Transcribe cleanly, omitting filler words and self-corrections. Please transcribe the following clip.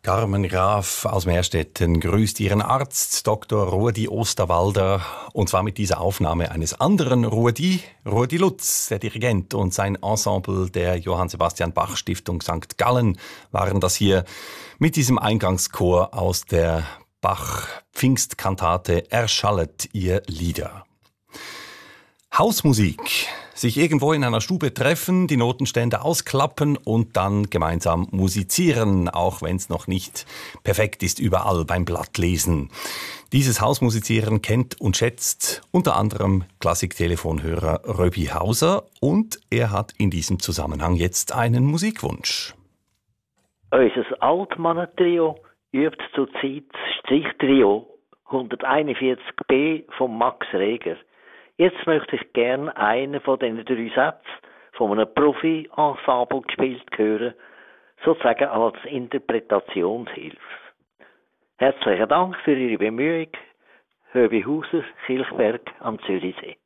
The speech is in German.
Carmen Graf aus Meerstetten grüßt ihren Arzt Dr. Rudi Osterwalder, und zwar mit dieser Aufnahme eines anderen Rudi Lutz, der Dirigent, und sein Ensemble der Johann Sebastian Bach Stiftung St. Gallen waren das hier mit diesem Eingangschor aus der Bach Pfingstkantate Erschallet ihr Lieder. Hausmusik. Sich irgendwo in einer Stube treffen, die Notenstände ausklappen und dann gemeinsam musizieren, auch wenn es noch nicht perfekt ist überall beim Blattlesen. Dieses Hausmusizieren kennt und schätzt unter anderem Klassik-Telefonhörer Röbi Hauser, und er hat in diesem Zusammenhang jetzt einen Musikwunsch. Unser Altmannentrio übt zurzeit das Strichtrio 141b von Max Reger. Jetzt möchte ich gerne einen von diesen 3 Sätzen von einem Profi-Ensemble gespielt hören, sozusagen als Interpretationshilfe. Herzlichen Dank für Ihre Bemühung. Höbi Hauser, Kilchberg am Zürichsee.